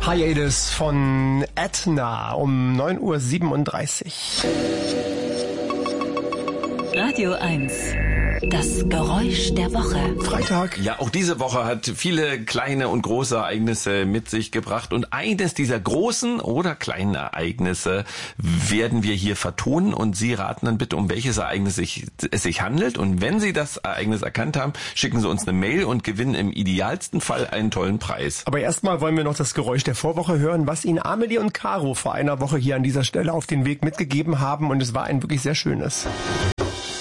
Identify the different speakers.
Speaker 1: Hiatus von Etna um 9:37 Uhr.
Speaker 2: Radio 1. Das Geräusch der Woche.
Speaker 1: Freitag.
Speaker 3: Ja, auch diese Woche hat viele kleine und große Ereignisse mit sich gebracht. Und eines dieser großen oder kleinen Ereignisse werden wir hier vertonen. Und Sie raten dann bitte, um welches Ereignis es sich handelt. Und wenn Sie das Ereignis erkannt haben, schicken Sie uns eine Mail und gewinnen im idealsten Fall einen tollen Preis.
Speaker 1: Aber erstmal wollen wir noch das Geräusch der Vorwoche hören, was Ihnen Amelie und Caro vor einer Woche hier an dieser Stelle auf den Weg mitgegeben haben. Und es war ein wirklich sehr schönes.